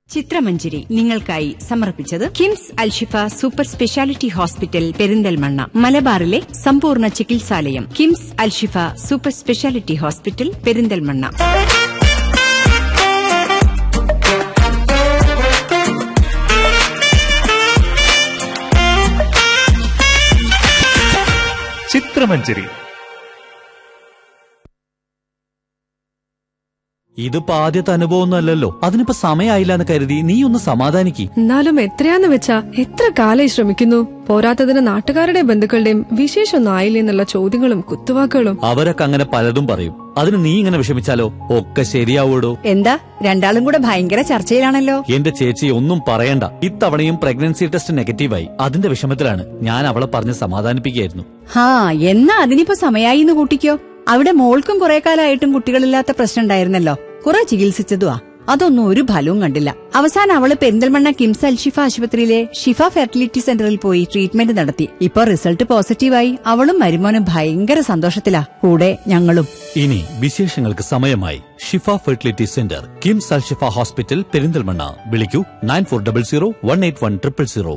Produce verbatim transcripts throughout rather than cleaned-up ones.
ചിത്രമഞ്ജരി നിങ്ങൾക്കായി സമർപ്പിച്ചത് KIMS Alshifa super speciality hospital Perinthalmanna, മലബാറിലെ സമ്പൂർണ്ണ ചികിത്സാലയം. KIMS Alshifa super speciality hospital Perinthalmanna. Chithramanjari. ഇതിപ്പോ ആദ്യത്തെ അനുഭവമൊന്നും അല്ലല്ലോ. അതിനിപ്പോ സമയമായില്ല എന്ന് കരുതി നീ ഒന്ന് സമാധാനിക്ക്. എന്നാലും എത്രയാന്ന് വെച്ചാ എത്ര കാലായി ശ്രമിക്കുന്നു. പോരാത്തതിന് നാട്ടുകാരുടെ ബന്ധുക്കളുടെയും വിശേഷമൊന്നും ആയില്ലേ എന്നുള്ള ചോദ്യങ്ങളും കുത്തുവാക്കുകളും. അവരൊക്കെ അങ്ങനെ പലതും പറയും. അതിന് നീ ഇങ്ങനെ വിഷമിച്ചാലോ? ഒക്കെ ശരിയാവൂടോ. എന്താ രണ്ടാളും കൂടെ ഭയങ്കര ചർച്ചയിലാണല്ലോ. എന്റെ ചേച്ചി ഒന്നും പറയണ്ട. ഇത്തവണയും പ്രഗ്നൻസി ടെസ്റ്റ് നെഗറ്റീവായി. അതിന്റെ വിഷമത്തിലാണ്. ഞാൻ അവളെ പറഞ്ഞ് സമാധാനിപ്പിക്കുകയായിരുന്നു. ഹാ, എന്നാ അതിനിപ്പോ സമയായി എന്ന് കൂട്ടിക്കോ. അവിടെ മോൾക്കും കുറെ കാലമായിട്ടും കുട്ടികളില്ലാത്ത പ്രശ്നം ഉണ്ടായിരുന്നല്ലോ. കുറെ ചികിത്സിച്ചതുവാ, അതൊന്നും ഒരു ഫലവും കണ്ടില്ല. അവസാനം അവള് പെരിന്തൽമണ്ണ കിംസ് അൽഷിഫ ആശുപത്രിയിലെ ഷിഫ ഫെർട്ടിലിറ്റി സെന്ററിൽ പോയി ട്രീറ്റ്മെന്റ് നടത്തി. ഇപ്പൊ റിസൾട്ട് പോസിറ്റീവായി. അവളും മരുമോനും ഭയങ്കര സന്തോഷത്തിലാ, കൂടെ ഞങ്ങളും. ഇനി വിശേഷങ്ങൾക്ക് സമയമായി. ഷിഫ fertility centre, KIMS Alshifa hospital Perinthalmanna. വിളിക്കൂ nine four double zero one eight one triple zero.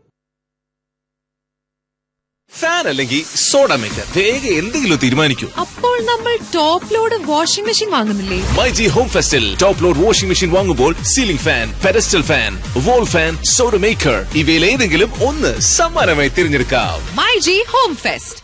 Fan അല്ലെങ്കിൽ സോഡ മേക്കർ, വേഗം എന്തെങ്കിലും തീരുമാനിക്കൂ. അപ്പോൾ നമ്മൾ top load washing machine വാങ്ങുന്നില്ലേ? MyG home ഫെസ്റ്റിൽ top load washing machine വാങ്ങുമ്പോൾ ceiling fan, pedestal fan, wall fan, soda maker ഇവയിൽ ഏതെങ്കിലും ഒന്ന് സമ്മാനമായി തിരഞ്ഞെടുക്കാം. MyG home fest.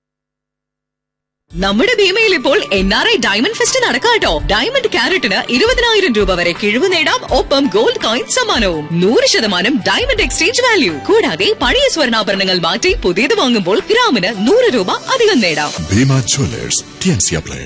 നമ്മുടെ ഭീമയിൽ ഇപ്പോൾ N R I diamond fest നടക്കാട്ടോ. Diamond ക്യാരറ്റിന് ഇരുപതിനായിരം രൂപ വരെ കിഴിവ് നേടാം. ഒപ്പം ഗോൾഡ് കോയിൻ സമ്മാനവും. നൂറ് ശതമാനം ഡയമണ്ട് എക്സ്ചേഞ്ച് വാല്യൂ. കൂടാതെ പഴയ സ്വർണ്ണാഭരണങ്ങൾ മാറ്റി പുതിയത് വാങ്ങുമ്പോൾ ഗ്രാമിന് നൂറ് രൂപ അധികം നേടാം. Bhima Jewellers, T N C apply.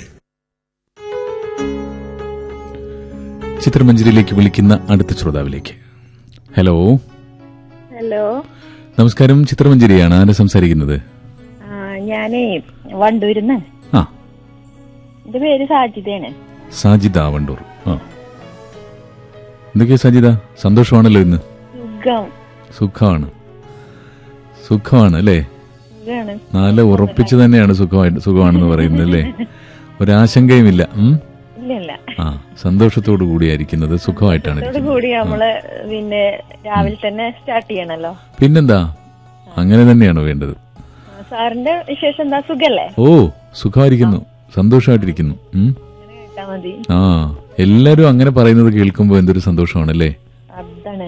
ചിത്രമഞ്ജരിയിലേക്ക് വിളിക്കുന്ന അടുത്ത ശ്രോതാവിലേക്ക്. ഹലോ ഹലോ, നമസ്കാരം. ചിത്രമഞ്ജരിയാണ്. ആരാ സംസാരിക്കുന്നത്? ഞാനേ വണ്ടൂരിന്ന്. ആ, എന്റെ പേര് സാജിദയാണ്. സാജിദ, വണ്ടൂർ. ആ, എന്തൊക്കെയാ സാജിദ? സന്തോഷമാണല്ലോ ഇന്ന്? സുഖം. സുഖമാണ്, സുഖമാണ് അല്ലേ? സുഖാണ്. നല്ല ഉറപ്പിച്ചു തന്നെയാണ് സുഖമായിട്ട് സുഖമാണെന്ന് പറയുന്നത് അല്ലേ? ഒരാശങ്കയുമില്ല. ഇല്ല, ആ, സന്തോഷത്തോടു കൂടിയായിരിക്കുന്നത്, സുഖമായിട്ടാണ് കൂടി നമ്മള് പിന്നെ രാവിലെ തന്നെ സ്റ്റാർട്ട് ചെയ്യണല്ലോ. പിന്നെന്താ, അങ്ങനെ തന്നെയാണ് വേണ്ടത്. സാറിന്റെ വിശേഷം എന്താ? സുഖല്ലേ? ഓ, സുഖമായിരിക്കുന്നു, സന്തോഷമായിട്ടിരിക്കുന്നു. കേട്ടാ മതി. ആ, എല്ലാരും അങ്ങനെ പറയുന്നത് കേൾക്കുമ്പോ എന്തൊരു സന്തോഷമാണല്ലേ? അതാണ്.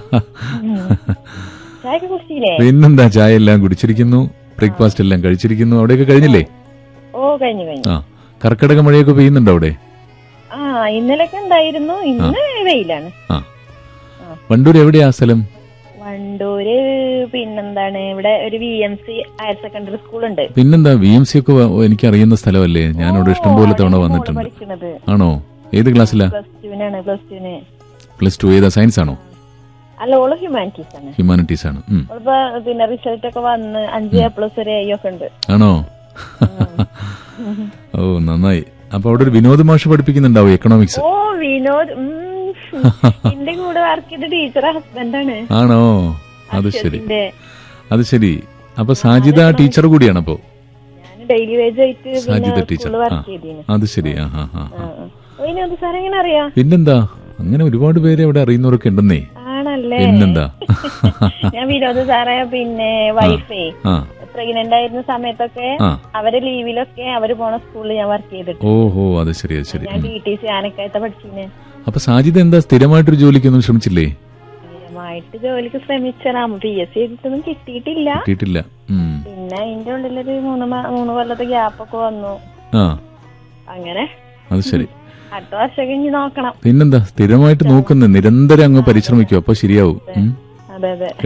ചായ കുടിച്ചില്ലേ? പിന്നെന്താ, ചായ എല്ലാം കുടിച്ചിരിക്കുന്നു, ബ്രേക്ക്ഫാസ്റ്റ് എല്ലാം കഴിച്ചിരിക്കുന്നു. അവിടെയൊക്കെ കഴിഞ്ഞില്ലേ? ഓ, കഴിഞ്ഞു കഴിഞ്ഞു. ആ, കർക്കിടക മഴയൊക്കെ പെയ്യുന്നുണ്ടോ അവിടെ? ആ, ഇന്നലെയൊക്കെ ഉണ്ടായിരുന്നു. ഇന്ന് വെയിലാണ്. ആ, വണ്ടൂർ എവിടെയാ സ്ഥലം? വണ്ടൂര് പിന്നെന്താണ്, ഇവിടെ ഒരു V M C higher secondary school ഉണ്ട്. പിന്നെന്താ, വി എം സി ഒക്കെ എനിക്ക് അറിയുന്ന സ്ഥലമല്ലേ? ഞാനിവിടെ ഇഷ്ടംപോലെ തവണ വന്നിട്ടുണ്ട്. ആണോ? ഏത് ക്ലാസ്സിലാ? പ്ലസ് ടുവിനാണ്. പ്ലസ് ടുവിന്. പ്ലസ് ടു ഏതാ? സയൻസ് ആണോ? അല്ല, ഓള് ഹ്യൂമാനിറ്റീസ് ആണ്. ഹ്യൂമാനിറ്റീസ് ആണ്. പിന്നെ റിസൾട്ട് ഒക്കെ വന്ന് അഞ്ച് എ പ്ലസ് ഒരു എ ഒക്കെ ഉണ്ട്. ആണോ? ഓ, നന്നായി. അപ്പൊ അവിടെ ഒരു വിനോദ് മാഷ് പഠിപ്പിക്കുന്നുണ്ടാവും എക്കണോമിക്സ്? ഓ, വിനോദ് എന്റെ കൂടെ വർക്ക് ചെയ്ത ടീച്ചർ ഹസ്ബൻഡാണ്. ആണോ? അത് ശരി, അത് ശരി. അപ്പൊ സാജിദ ടീച്ചർ കൂടിയാണ്. അപ്പൊ ഡെയിലി വേജ് ആയിട്ട് സാജിദ ടീച്ചർ. അത് ശരി. ആ ഹാ ഹാ പിന്നെന്താ, അങ്ങനെ ഒരുപാട് പേര് അവിടെ അറിയുന്നവരൊക്കെ ഉണ്ടെന്നേ. ആണല്ലേ? പിന്നെന്താ. ഞാൻ വിനോദ് സാറേ പിന്നെ വൈഫേ പ്രഗ്നന്റ് ആയിരുന്ന സമയത്തൊക്കെ അവരെ ലീവിലൊക്കെ അവര് പോണ സ്കൂളിൽ ഞാൻ വർക്ക് ചെയ്തിട്ട്. ഓഹോ, അത് ശരി, അത് ശരി. ഞാൻ ടി ടി സി ആനക്കായത്തെ പഠിച്ചിന്. അപ്പൊ സാജിദ എന്താ സ്ഥിരമായിട്ടൊരു ജോലിക്കൊന്നും ശ്രമിച്ചില്ലേ? സ്ഥിരമായിട്ട് ജോലിക്ക് ശ്രമിച്ചാ പി എസ് സി എഴുതിട്ടൊന്നും കിട്ടിയിട്ടില്ല. കിട്ടിയിട്ടില്ല. പിന്നെ അതിന്റെ ഉള്ളിലൊരു മൂന്ന് മൂന്ന് കൊല്ലത്തെ ഗ്യാപ്പ് ഒക്കെ വന്നു. ആ, അങ്ങനെ. അത് ശരി. അടുത്ത വർഷം കഴിഞ്ഞ് നോക്കണം. പിന്നെന്താ, സ്ഥിരമായിട്ട് നോക്കുന്ന നിരന്തരം അങ്ങ് പരിശ്രമിക്കും, അപ്പൊ ശരിയാവും. അതെ അതെ.